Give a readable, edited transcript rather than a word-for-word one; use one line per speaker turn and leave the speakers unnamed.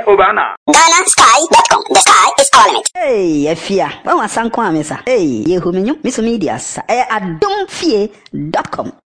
Obana.
GhanaSky.com. The sky is our limit.
Hey, Efia. Wọ́n wá sánkọ́ àmì sá. Hey, Yehuminyo, Miss Medias. Adomfie.com.